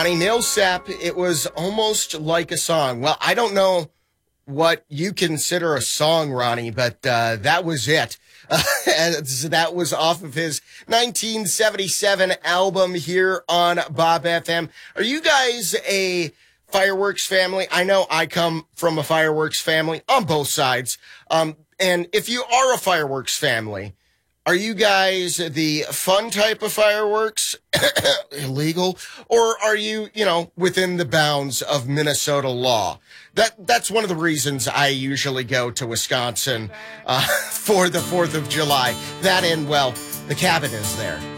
Ronnie Millsap, it was almost like a song. Well, I don't know what you consider a song, Ronnie, but that was it. That was off of his 1977 album here on Bob FM. Are you guys a fireworks family? I know I come from a fireworks family on both sides. And if you are a fireworks family, are you guys the fun type of fireworks, illegal, or are you, within the bounds of Minnesota law? That's one of the reasons I usually go to Wisconsin for the 4th of July. That and, well, the cabin is there.